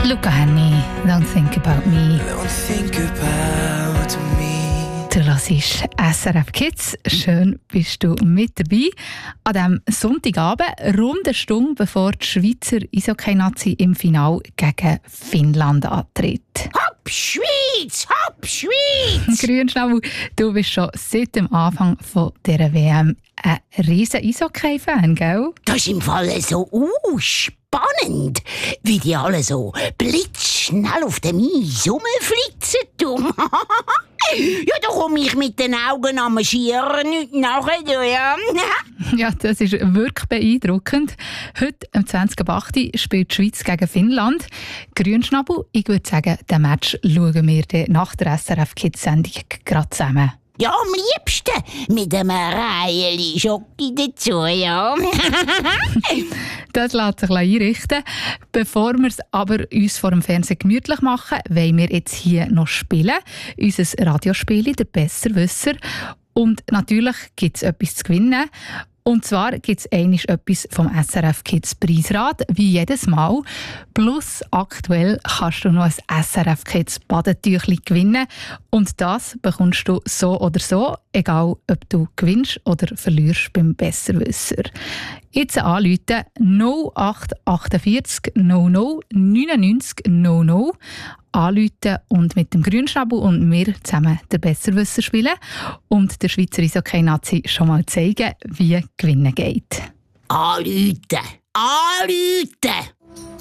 Luca Henny, Don't Think About Me. Don't think about me. Du hörst SRF Kids. Schön bist du mit dabei. An diesem Sonntagabend, rund eine Stunde bevor die Schweizer Eishockey-Nazi im Finale gegen Finnland antritt. Hopp Schweiz! Hopp Schweiz! Grünschnabel, du bist schon seit dem Anfang von dieser WM ein riesen Eishockey-Fan, gell? Das ist im Fall so spannend, wie die alle so blitzschnell auf dem Eis rumflitzen tun. Ja, da komme ich mit den Augen am Schieren nicht nachher. Ja. Ja, das ist wirklich beeindruckend. Heute, am 20.08. spielt die Schweiz gegen Finnland. Grünschnabel, ich würde sagen, den Match schauen wir dann nach der SRF Kids-Sendung gerade zusammen. Ja, am liebsten mit einem Reihen Schoki dazu, ja. Das lässt sich einrichten. Bevor wir es aber uns vor dem Fernsehen gemütlich machen, wollen wir jetzt hier noch spielen. Unser Radiospiel, der Besserwisser. Und natürlich gibt es etwas zu gewinnen. Und zwar gibt es einmal etwas vom SRF Kids Preisrad, wie jedes Mal. Plus aktuell kannst du noch ein SRF Kids Badetüchli gewinnen. Und das bekommst du so oder so, egal ob du gewinnst oder verlierst beim Besserwisser. Jetzt anrufen 0848 00 99 00. Anrufen und mit dem Grünschnabel und mir zusammen den Besserwisser spielen und der Schweizer Eishockey-Nazi schon mal zeigen, wie gewinnen geht. Anrufen! Anrufen!